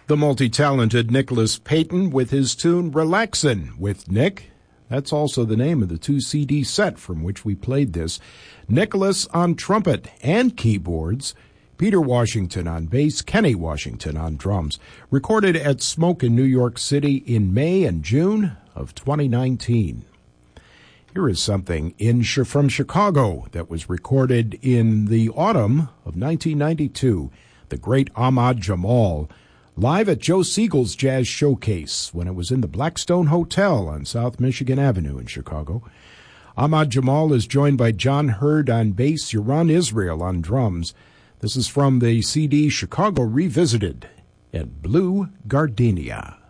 The multi-talented Nicholas Payton with his tune Relaxin' with Nick. That's also the name of the 2 CD set from which we played this. Nicholas on trumpet and keyboards, Peter Washington on bass, Kenny Washington on drums. Recorded at Smoke in New York City in May and June of 2019. Here is something from Chicago that was recorded in the autumn of 1992. The great Ahmad Jamal, live at Joe Siegel's Jazz Showcase when it was in the Blackstone Hotel on South Michigan Avenue in Chicago. Ahmad Jamal is joined by John Hurd on bass, Yaron Israel on drums. This is from the CD Chicago Revisited at Blue Gardenia.